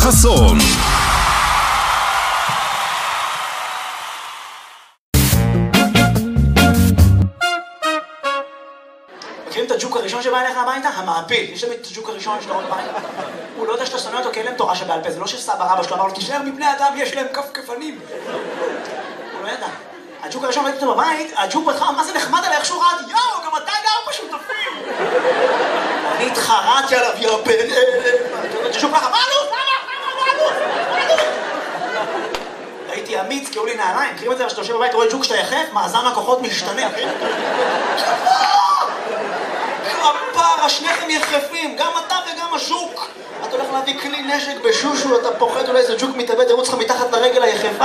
חסון. מכירים את הג'וק הראשון שבא אליך הביתה? המעפיל. יש להם את הג'וק הראשון שאתה רואה בבית. הוא לא יודע שאתה שונא אותו כי אין להם תורה שבעל פה. זה לא שסבא רבא שלו אמר לו, תשאר מבני אדם, יש להם כפכפנים. הוא לא ידע. הג'וק הראשון ראיתי אותו בבית, הג'וק בהתחלה, מה זה נחמד עליי, איך שהוא רעד, יאו, גם אתה גר בשותפים. אני התחרעתי עליו, יא בן אלה. הג'וק ככה, מה עלות? הייתי אמיץ, קראו לי נעליים. מכירים את זה, כשאתה יושב בבית, רואה ג'וק שאתה יחף, מאזן הכוחות משתנה. כפרה, שניכם יחפים, גם אתה וגם הז'וק. אתה הולך להביא כלי נשק בשושו, אתה פוחד, אולי איזה ג'וק מתאבד, ירוץ לך מתחת לרגל היחפה.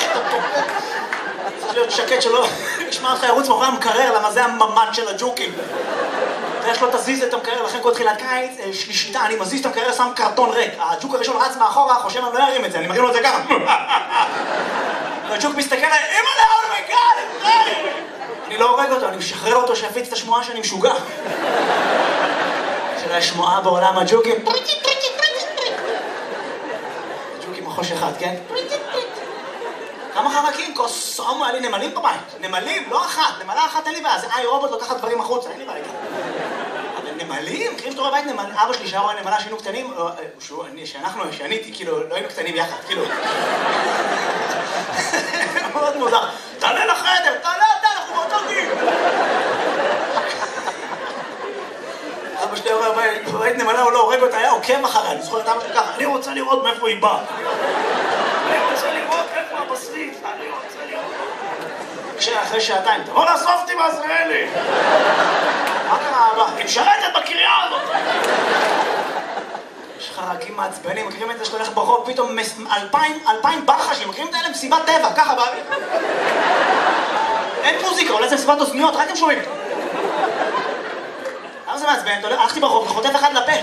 צריך להיות שקט שלא ישמע לך ירוץ מאחורי המקרר, למה זה הממד של הג'וקים. ואיך לא תזיז את המקרר, לכן כל תחילת קיץ, שלישיתה, אני מזיז את המקרר, שם קרטון ריק. הג'וק הראשון רץ מאחורה, חושב אני לא ארים את זה, אני מרים לו את זה גם. והג'וק מסתכל עליי, אימא'לה, אומייגאד, אני לא הורג אותו, אני משחרר אותו שיפיץ את השמועה שאני משוגע. של השמועה בעולם הג'וקים. הג'וקים מחוש אחד, כן? כמה חרקים? קוסומו, היה לי נמלים בבית. נמלים, לא אחת. נמלה אחת אין לי בעיה. זה רובוט לוקחת דברים החוצה, אין לי בעיה. אבל נמלים? מכירים שאתה רואה בבית נמלים? אבא שלי שהיה רואה נמלה שהיינו קטנים, שאני איתי, כאילו, לא היינו קטנים יחד, כאילו. מאוד מוזר. תעלה לחדר, תעלה אתה, אנחנו באותו גיל. אבא שלי רואה בבית נמלה, הוא לא הורג אותה, היה עוקב אחריה. אני זוכר את אבא שלי ככה, אני רוצה לראות מאיפה היא באה. אני רוצה לראות איפה הבשריף, אני רוצה לראות. אחרי שעתיים, תבוא לאסוף אותי בעזריאלי. מה קרה אבא? היא משרתת בקריאה הזאת. יש חרקים מעצבנים, מכירים את זה שאתה הולך ברחוב, פתאום 2,000 ברחשים, מכירים את האלה? מסיבת טבע, ככה באוויר. אין מוזיקה, אולי זה מסיבת אוזניות, רק הם שומעים. למה זה מעצבן? הלכתי ברחוב, חוטף אחד לפה.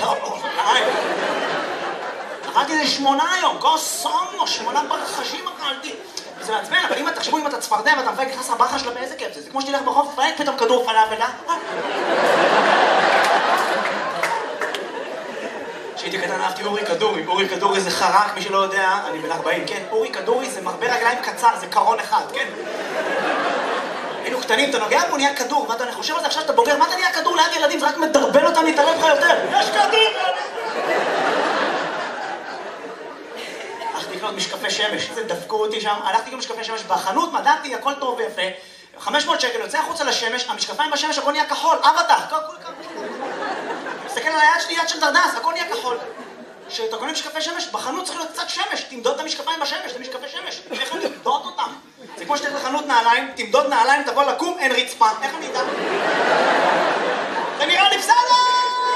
אכלתי איזה 8 היום, קוסומו, 8 ברחשים אכלתי. זה מעצבן, אבל אם תחשבו, אם אתה צפרדע ואתה מפרק נכנס לברחה שלה באיזה כיף זה. זה כמו שתלך ברחוב, תפרק פתאום כדור פלאפל, כשהייתי קטן אהבתי אורי כדורי. אורי כדורי זה חרק, מי שלא יודע, אני בן 40, כן? אורי כדורי זה מרבה רגליים קצר, זה קרון אחד, כן? היינו קטנים, אתה נוגע בו, נהיה כדור, מה אתה חושב על זה עכשיו שאתה בוגר, מה אתה נהיה כדור ליד ילדים? זה רק מדרבן אותם להתערב לך יותר. יש כדור! הלכתי לקנות משקפי שמש, זה דפקו אותי שם, הלכתי לקנות משקפי שמש בחנות, מדעתי, הכל טוב ויפה, 500 שקל, יוצא החוצה לשמש, המשקפיים בשמש, הכל נהיה כחול, אבטח, מסתכל על היד שלי, יד של דרדס, הכל נהיה כחול. כשאתה קונה משקפי שמש, בחנות צריך להיות קצת שמש, תמדוד את המשקפיים בשמש, זה משקפי שמש, איך אני אמדוד אותם? זה כמו שתלך לחנות נעליים, תמדוד נעליים, תבוא לקום, אין רצפה, איך אני אדע?